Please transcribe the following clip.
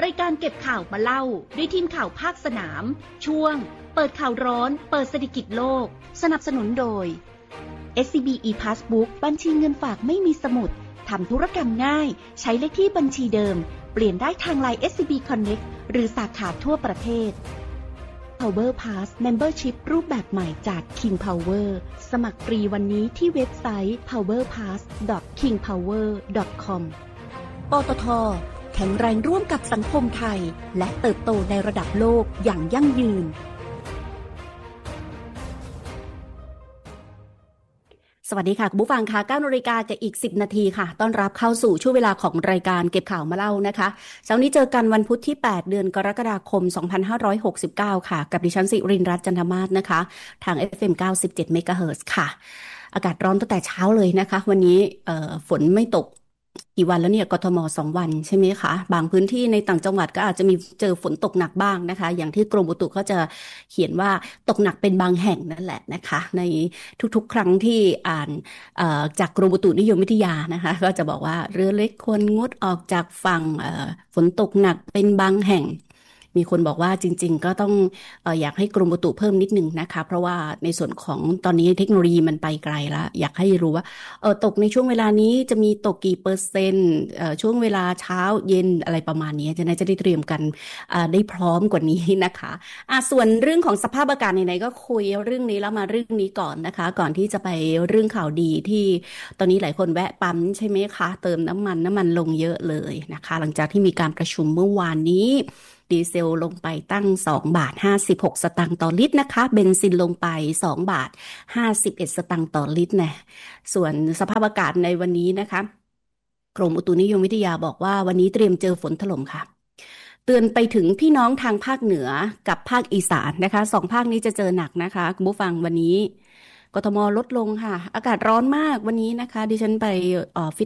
รายการเก็บข่าวมาเล่าด้วยทีมข่าวภาคสนามช่วงเปิดข่าวร้อนเปิดเศรษฐกิจโลกสนับสนุนโดย SCB ePassbook บัญชีเงินฝากไม่มีสมุดทำธุรกรรมง่ายใช้เลขที่บัญชีเดิมเปลี่ยนได้ทาง LINE SCB Connect หรือสาขาทั่วประเทศ Power Pass Membership รูปแบบใหม่จาก King Power สมัครฟรีวันนี้ที่เว็บไซต์ powerpass.kingpower.com ปตท.แข็งแรงร่วมกับสังคมไทยและเติบโตในระดับโลกอย่างยั่งยืนสวัสดีค่ะคุณผู้ฟังค่ะ 9 นาฬิกากับอีก10 นาทีค่ะต้อนรับเข้าสู่ช่วงเวลาของรายการเก็บข่าวมาเล่านะคะเช้านี้เจอกันวันพุธที่8เดือนกรกฎาคม2569ค่ะกับดิฉันสิรินทร์รัตน์จันทมาศนะคะทาง FM 97 เมกะเฮิรตซ์ค่ะอากาศร้อนตั้งแต่เช้าเลยนะคะวันนี้ฝนไม่ตกกี่วันแล้วเนี่ยกทม2 วันใช่ไหมคะบางพื้นที่ในต่างจังหวัดก็อาจจะมีเจอฝนตกหนักบ้างนะคะอย่างที่กรมอุตุเขาจะเขียนว่าตกหนักเป็นบางแห่งนั่นแหละนะคะในทุกๆครั้งที่อ่านจากกรมอุตุนิยมวิทยานะคะก็จะบอกว่าเรือเล็กควรงดออกจากฝั่งฝนตกหนักเป็นบางแห่งมีคนบอกว่าจริงๆก็ต้องอยากให้กรมอุตุเพิ่มนิดนึงนะคะเพราะว่าในส่วนของตอนนี้เทคโนโลยีมันไปไกลแล้วอยากให้รู้ว่าตกในช่วงเวลานี้จะมีตกกี่เปอร์เซ็นต์ช่วงเวลาเช้าเย็นอะไรประมาณนี้จะได้เตรียมกันได้พร้อมกว่านี้นะคะส่วนเรื่องของสภาพอากาศไหนๆก็คุยเรื่องนี้แล้วมาเรื่องนี้ก่อนนะคะก่อนที่จะไปเรื่องข่าวดีที่ตอนนี้หลายคนแวะปั๊มใช่ไหมคะเติมน้ำมันลงเยอะเลยนะคะหลังจากที่มีการประชุมเมื่อวานนี้ดีเซลลงไปตั้ง2 บาท 56 สตางค์ต่อลิตรนะคะเบนซินลงไป2 บาท 51 สตางค์ต่อลิตรนะส่วนสภาพอากาศในวันนี้นะคะกรมอุตุนิยมวิทยาบอกว่าวันนี้เตรียมเจอฝนถล่มค่ะเตือนไปถึงพี่น้องทางภาคเหนือกับภาคอีสานนะคะ2 ภาคนี้จะเจอหนักนะคะคุณผู้ฟังวันนี้กทมลดลงค่ะอากาศร้อนมากวันนี้นะคะดิฉันไปฟิต